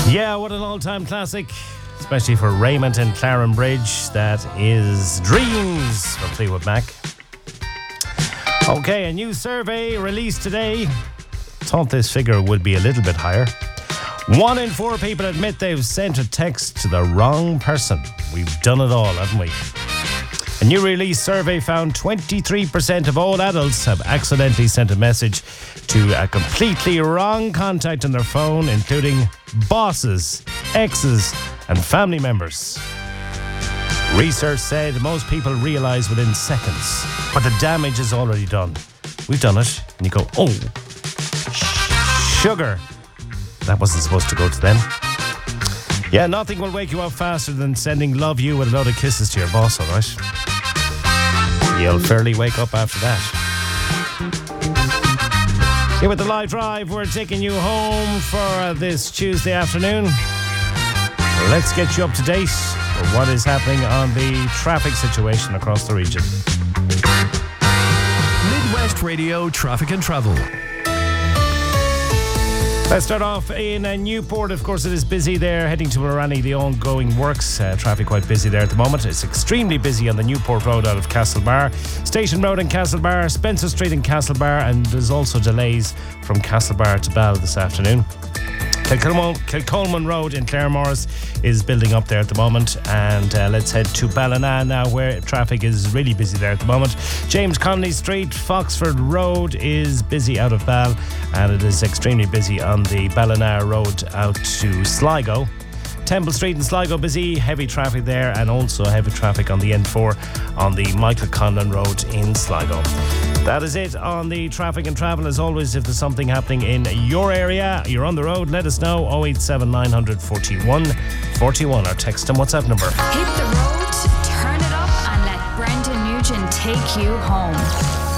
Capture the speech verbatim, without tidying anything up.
Yeah, what an all-time classic, especially for Raymond and Claren Bridge. That is Dreams from Fleetwood Mac. Okay, a new survey released today. Thought this figure would be a little bit higher. One in four people admit they've sent a text to the wrong person. We've done it all, haven't we? A new release survey found twenty-three percent of all adults have accidentally sent a message to a completely wrong contact on their phone, including bosses, exes, and family members. Research said most people realise within seconds, but the damage is already done. We've done it, and you go, oh, sugar. That wasn't supposed to go to them. Yeah, nothing will wake you up faster than sending love you with a load of kisses to your boss, all right? You'll fairly wake up after that. Here with the live drive, we're taking you home for this Tuesday afternoon. Let's get you up to date with what is happening on the traffic situation across the region. Midwest Radio Traffic and Travel. Let's start off in uh, Newport. Of course, it is busy there. Heading to Mulranny, the ongoing works. Uh, traffic quite busy there at the moment. It's extremely busy on the Newport Road out of Castlebar. Station Road in Castlebar, Spencer Street in Castlebar, and there's also delays from Castlebar to Ball this afternoon. Kilcolman, Kilcolman Road in Claremorris is building up there at the moment, and uh, let's head to Ballina now, where traffic is really busy there at the moment. James Connolly Street, Foxford Road is busy out of Ball, and it is extremely busy on the Ballina Road out to Sligo. Temple Street in Sligo busy, heavy traffic there, and also heavy traffic on the N four on the Michael Conlon Road in Sligo. That is it on the traffic and travel. As always, if there's something happening in your area, you're on the road, let us know. oh eight seven nine forty-one forty-one, our text and WhatsApp number. Hit the road, turn it up, and let Brendan Nugent take you home.